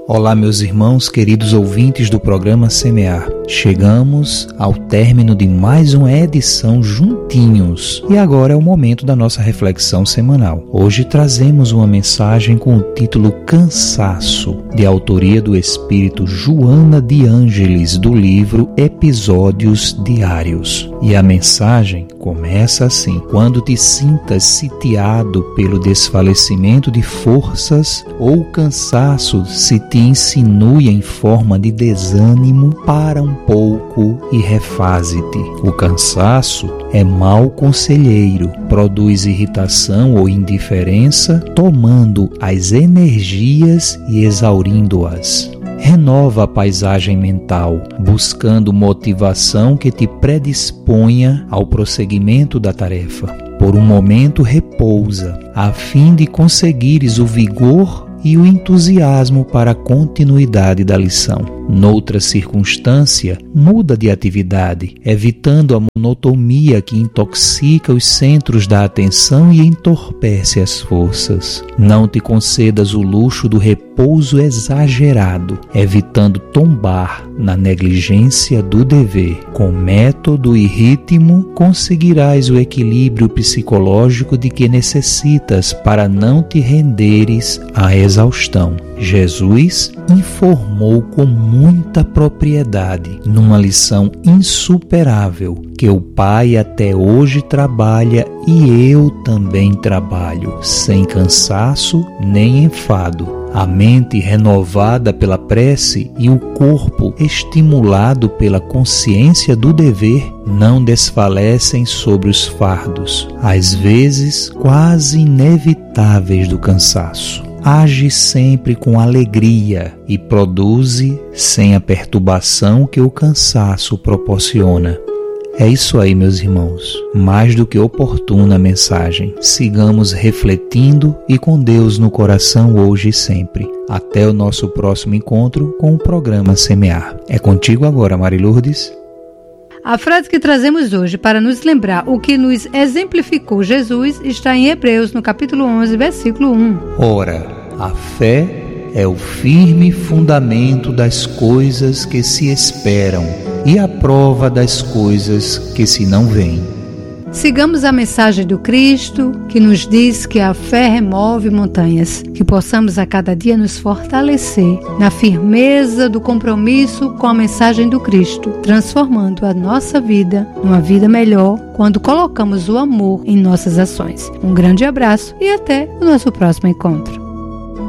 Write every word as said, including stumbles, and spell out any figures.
Olá, meus irmãos, queridos ouvintes do programa Semear. Chegamos ao término de mais uma edição juntinhos e agora é o momento da nossa reflexão semanal. Hoje trazemos uma mensagem com o título Cansaço, de autoria do espírito Joana de Ângeles, do livro Episódios Diários. E a mensagem começa assim: quando te sintas sitiado pelo desfalecimento de forças ou o cansaço se te insinue em forma de desânimo, para um pouco e refaze-te. O cansaço é mau conselheiro, produz irritação ou indiferença, tomando as energias e exaurindo-as. Renova a paisagem mental, buscando motivação que te predisponha ao prosseguimento da tarefa. Por um momento repousa, a fim de conseguires o vigor e o entusiasmo para a continuidade da lição. Noutra circunstância, muda de atividade, evitando a monotonia que intoxica os centros da atenção e entorpece as forças. Não te concedas o luxo do repouso exagerado, evitando tombar na negligência do dever. Com método e ritmo, conseguirás o equilíbrio psicológico de que necessitas para não te renderes à exaustão. Jesus informou com muita propriedade, numa lição insuperável, que o Pai até hoje trabalha e eu também trabalho, sem cansaço nem enfado. A mente renovada pela prece e o corpo estimulado pela consciência do dever não desfalecem sobre os fardos, às vezes quase inevitáveis do cansaço. Age sempre com alegria e produze sem a perturbação que o cansaço proporciona. É isso aí, meus irmãos. Mais do que oportuna a mensagem. Sigamos refletindo e com Deus no coração hoje e sempre. Até o nosso próximo encontro com o programa Semear. É contigo agora, Mari Lourdes. A frase que trazemos hoje para nos lembrar o que nos exemplificou Jesus está em Hebreus, no capítulo onze, versículo um. Ora, a fé é o firme fundamento das coisas que se esperam e a prova das coisas que se não veem. Sigamos a mensagem do Cristo, que nos diz que a fé remove montanhas, que possamos a cada dia nos fortalecer na firmeza do compromisso com a mensagem do Cristo, transformando a nossa vida numa vida melhor quando colocamos o amor em nossas ações. Um grande abraço e até o nosso próximo encontro.